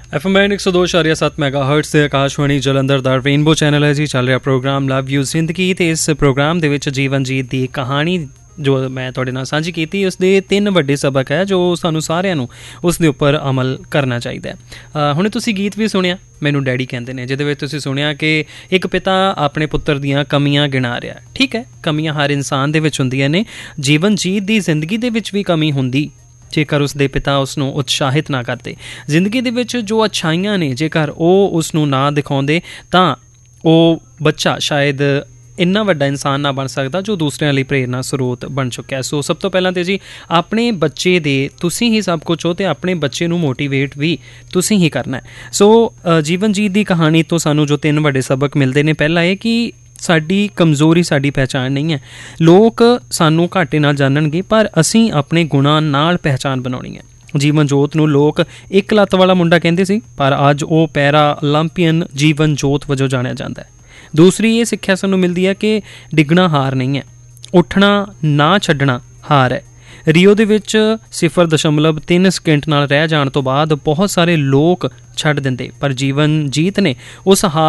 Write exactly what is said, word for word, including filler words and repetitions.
F M एक सौ दो इशारिया सत्त मैगा हर्ट्स से आकाशवाणी जलंधर दा रेनबो चैनल है जी। चल रहा प्रोग्राम लव यू जिंदगी। तो इस प्रोग्राम के विच जीवन जीत की कहानी जो मैं तुहाडे नाल सांझी कीती उसदे तीन वड्डे सबक है जो सानू सारिआं नूं उसदे उपर अमल करना चाहिए। हुणे तुसीं गीत भी सुनिया मैनू डैडी कहते हैं, जिहदे विच तुसीं सुनिया कि एक पिता अपने पुत्तर दीआं कमियां गिणा रिहा। ठीक है, कमियां हर इंसान दे विच हुंदियां ने। जीवन जीत दी जिंदगी दे विच भी कमी हुंदी जेकर उसके पिता उसनूं उत्साहित ना करते। जिंदगी दे विच जो अच्छाइयां ने जेकर ਉਹ ਉਸਨੂੰ ना दिखाउंदे ਤਾਂ ਉਹ बच्चा शायद ਇੰਨਾ ਵੱਡਾ ਇਨਸਾਨ ਨਾ ਬਣ ਸਕਦਾ ਜੋ ਦੂਸਰਿਆਂ ਲਈ ਪ੍ਰੇਰਨਾ ਸਰੋਤ ਬਣ ਚੁੱਕਿਆ। ਸੋ ਸਭ ਤੋਂ ਪਹਿਲਾਂ ਤਾਂ ਜੀ ਆਪਣੇ ਬੱਚੇ ਦੇ ਤੁਸੀਂ ਹੀ ਸਭ ਕੁਝ ਹੋ ਅਤੇ ਆਪਣੇ ਬੱਚੇ ਨੂੰ ਮੋਟੀਵੇਟ ਵੀ ਤੁਸੀਂ ਹੀ ਕਰਨਾ ਹੈ। ਸੋ ਜੀਵਨ ਜੀਤ ਦੀ ਕਹਾਣੀ ਤੋਂ ਸਾਨੂੰ ਜੋ ਤਿੰਨ ਵੱਡੇ ਸਬਕ ਮਿਲਦੇ ਨੇ, ਪਹਿਲਾ ਇਹ ਕਿ ਸਾਡੀ ਕਮਜ਼ੋਰੀ ਸਾਡੀ ਪਹਿਚਾਣ ਨਹੀਂ ਹੈ। ਲੋਕ ਸਾਨੂੰ ਘਾਟੇ ਨਾਲ ਜਾਣਨਗੇ ਪਰ ਅਸੀਂ ਆਪਣੇ ਗੁਣਾਂ ਨਾਲ ਪਹਿਚਾਣ ਬਣਾਉਣੀ ਹੈ। ਜੀਵਨ ਜੋਤ ਨੂੰ ਲੋਕ ਇੱਕ ਲੱਤ ਵਾਲਾ ਮੁੰਡਾ ਕਹਿੰਦੇ ਸੀ ਪਰ ਅੱਜ ਉਹ ਪੈਰਾ ਓਲੰਪੀਅਨ ਜੀਵਨ ਜੋਤ ਵਜੋਂ ਜਾਣਿਆ ਜਾਂਦਾ ਹੈ। ਦੂਸਰੀ ਇਹ ਸਿੱਖਿਆ ਸਾਨੂੰ ਮਿਲਦੀ ਹੈ ਕਿ ਡਿੱਗਣਾ ਹਾਰ ਨਹੀਂ ਹੈ, ਉੱਠਣਾ ਨਾ ਛੱਡਣਾ ਹਾਰ ਹੈ। ਰੀਓ ਦੇ ਵਿੱਚ ਸਿਫਰ ਦਸ਼ਮਲਵ ਤਿੰਨ ਸਕਿੰਟ ਨਾਲ ਰਹਿ ਜਾਣ ਤੋਂ ਬਾਅਦ ਬਹੁਤ ਸਾਰੇ ਲੋਕ ਛੱਡ ਦਿੰਦੇ ਪਰ ਜੀਵਨ ਜੀਤ ਨੇ ਉਸ ਹਾਰ